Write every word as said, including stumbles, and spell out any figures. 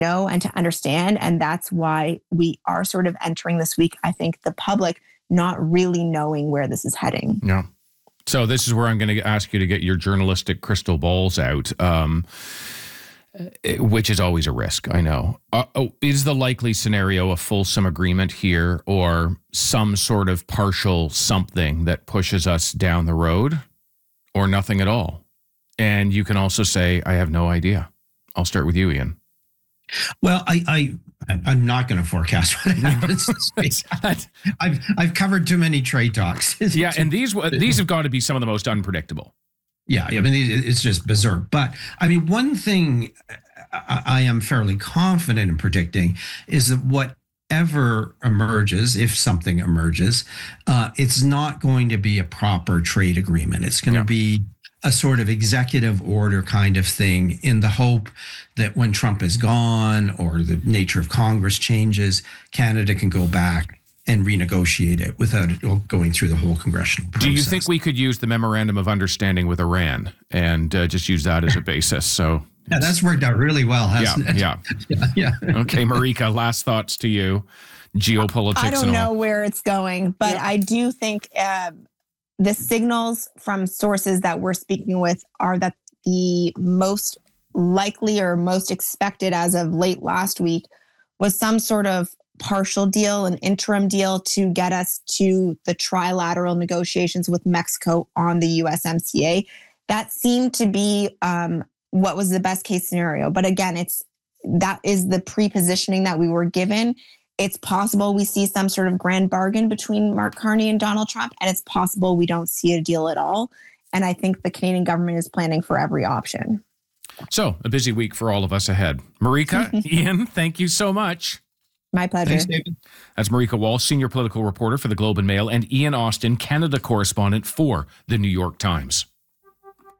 know and to understand. And that's why we are sort of entering this week, I think, the public not really knowing where this is heading. Yeah. So this is where I'm going to ask you to get your journalistic crystal balls out, um, which is always a risk, I know. Uh, oh, is the likely scenario a fulsome agreement here or some sort of partial something that pushes us down the road or nothing at all? And you can also say, I have no idea. I'll start with you, Ian. Well, I, I, I'm not going to forecast what happens in space. I've, I've covered too many trade talks. Yeah, and these these have got to be some of the most unpredictable. Yeah, I mean, it's just berserk. But I mean, one thing I, I am fairly confident in predicting is that whatever emerges, if something emerges, uh, it's not going to be a proper trade agreement. It's going to yeah. be a sort of executive order kind of thing in the hope that when Trump is gone or the nature of Congress changes, Canada can go back and renegotiate it without it going through the whole congressional process. Do you think we could use the memorandum of understanding with Iran and uh, just use that as a basis? So yeah, that's worked out really well, hasn't yeah, it? Yeah, yeah, yeah. Okay, Marika, last thoughts to you. Geopolitics. I don't and know all. where it's going, but yeah. I do think uh, the signals from sources that we're speaking with are that the most likely or most expected as of late last week was some sort of partial deal, an interim deal to get us to the trilateral negotiations with Mexico on the U S M C A. That seemed to be um, what was the best case scenario. But again, it's that is the pre-positioning that we were given. It's possible we see some sort of grand bargain between Mark Carney and Donald Trump, and it's possible we don't see a deal at all. And I think the Canadian government is planning for every option. So a busy week for all of us ahead. Marika, Ian, thank you so much. My pleasure. Thanks, David. That's Marika Walsh, senior political reporter for the Globe and Mail, and Ian Austin, Canada correspondent for the New York Times.